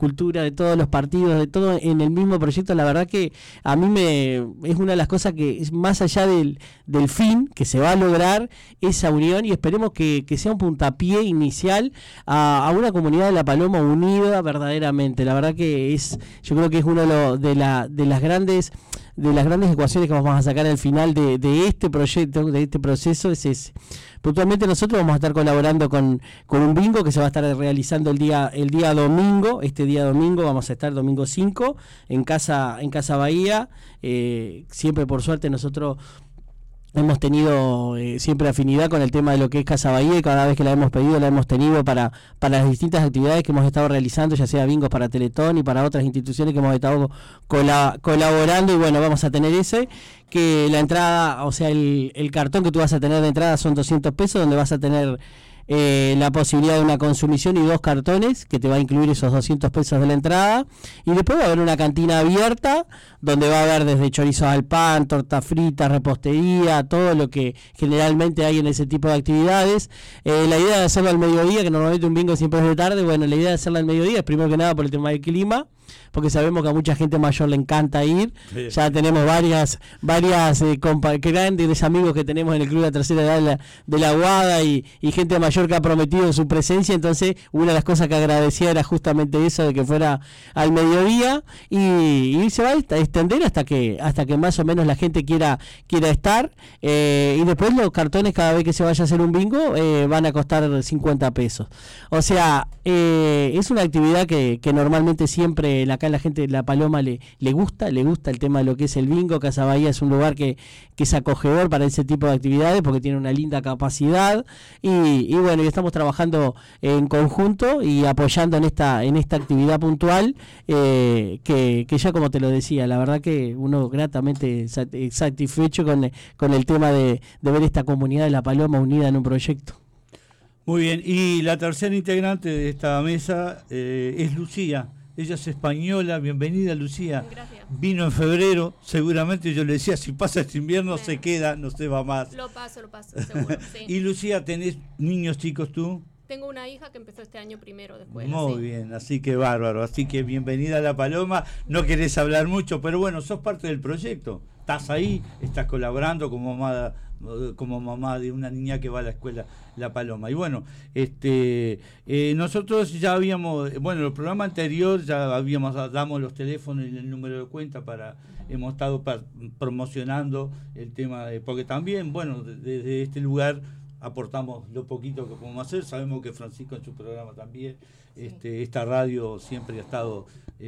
cultura, de todos los partidos, de todo en el mismo proyecto. La verdad que a mí es una de las cosas que es más allá del fin, que se va a lograr esa unión, y esperemos que sea un puntapié inicial a una comunidad de La Paloma unida verdaderamente. La verdad que yo creo que es uno de las grandes ecuaciones que vamos a sacar al final de este proyecto, de este proceso, es ese. Puntualmente nosotros vamos a estar colaborando con un bingo que se va a estar realizando el día domingo. Este día domingo vamos a estar domingo 5 en Casa Bahía. Siempre por suerte nosotros hemos tenido siempre afinidad con el tema de lo que es Casa Bahía, y cada vez que la hemos pedido la hemos tenido para las distintas actividades que hemos estado realizando, ya sea bingos para Teletón y para otras instituciones que hemos estado colaborando. Y bueno, vamos a tener que la entrada, o sea, el cartón que tú vas a tener de entrada son 200 pesos, donde vas a tener la posibilidad de una consumición y 2 cartones que te va a incluir esos 200 pesos de la entrada, y después va a haber una cantina abierta donde va a haber desde chorizos al pan, torta frita, repostería, todo lo que generalmente hay en ese tipo de actividades. La idea de hacerlo al mediodía, que normalmente un bingo siempre es de tarde, bueno, la idea de hacerlo al mediodía es primero que nada por el tema del clima, porque sabemos que a mucha gente mayor le encanta ir. Sí. Ya tenemos varias grandes amigos que tenemos en el Club de la Tercera Edad de la Aguada, y gente mayor que ha prometido su presencia. Entonces una de las cosas que agradecía era justamente eso, de que fuera al mediodía, y se va a extender hasta que más o menos la gente quiera estar, y después los cartones, cada vez que se vaya a hacer un bingo, van a costar 50 pesos. O sea, es una actividad que normalmente siempre acá la gente de La Paloma le gusta el tema de lo que es el bingo. Casa Bahía es un lugar que es acogedor para ese tipo de actividades, porque tiene una linda capacidad, y bueno, y estamos trabajando en conjunto y apoyando en esta actividad puntual, que ya, como te lo decía, la verdad que uno gratamente satisfecho con el tema de ver esta comunidad de La Paloma unida en un proyecto. Muy bien, y la tercera integrante de esta mesa es Lucía. Ella es española. Bienvenida, Lucía. Gracias. Vino en febrero, seguramente yo le decía, si pasa este invierno se queda, no se va más. Lo paso, seguro, sí. Y Lucía, ¿tenés niños chicos tú? Tengo una hija que empezó este año primero de escuela. Muy bien, así que bárbaro. Así que bienvenida a La Paloma. No querés hablar mucho, pero bueno, sos parte del proyecto. Estás ahí, estás colaborando como mamá de una niña que va a la escuela La Paloma. Y bueno, nosotros ya habíamos, bueno, el programa anterior ya damos los teléfonos y el número de cuenta hemos estado promocionando el tema, porque también, bueno, desde este lugar aportamos lo poquito que podemos hacer. Sabemos que Francisco en su programa también, esta radio siempre ha estado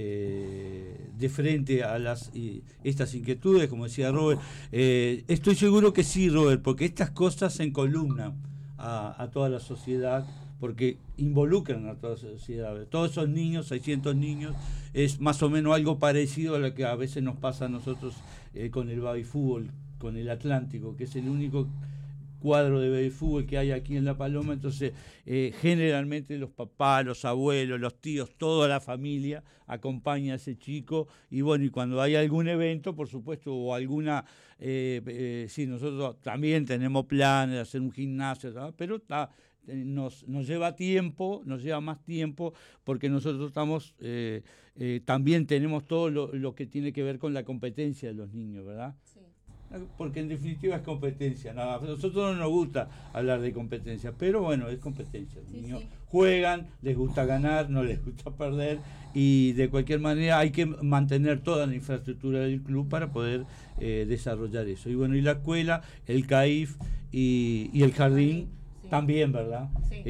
de frente a estas inquietudes, como decía Robert. Estoy seguro que sí, Robert, porque estas cosas se encolumnan a toda la sociedad, porque involucran a toda la sociedad. Todos esos niños, 600 niños, es más o menos algo parecido a lo que a veces nos pasa a nosotros con el baby fútbol, con el Atlántico, que es el único cuadro de baby fútbol que hay aquí en La Paloma. Entonces generalmente los papás, los abuelos, los tíos, toda la familia acompaña a ese chico, y bueno, y cuando hay algún evento, por supuesto, o alguna sí, nosotros también tenemos planes de hacer un gimnasio, ¿sabes? Pero nos lleva tiempo, nos lleva más tiempo, porque nosotros estamos también tenemos todo lo que tiene que ver con la competencia de los niños, ¿verdad? Sí. Porque en definitiva es competencia, nada. A nosotros no nos gusta hablar de competencia, pero bueno, es competencia. Los niños juegan, les gusta ganar, no les gusta perder, y de cualquier manera hay que mantener toda la infraestructura del club para poder desarrollar eso. Y bueno, y la escuela, el CAIF y el jardín también, ¿verdad? Sí.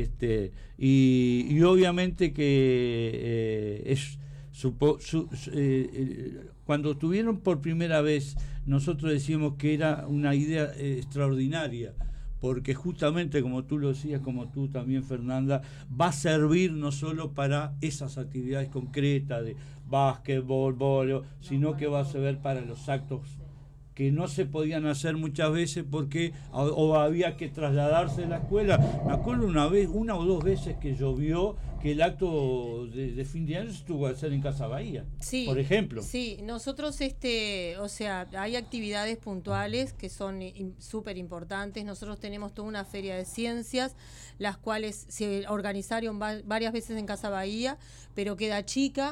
Y obviamente que cuando tuvieron por primera vez, nosotros decíamos que era una idea extraordinaria, porque justamente, como tú lo decías, como tú también, Fernanda, va a servir no solo para esas actividades concretas de básquetbol, vóley, sino que va a servir para los actos que no se podían hacer muchas veces porque o había que trasladarse de la escuela. Me acuerdo una o dos veces que llovió, que el acto de fin de año se tuvo que hacer en Casa Bahía, sí, por ejemplo. Sí, nosotros, o sea, hay actividades puntuales que son súper importantes. Nosotros tenemos toda una feria de ciencias, las cuales se organizaron varias veces en Casa Bahía, pero queda chica.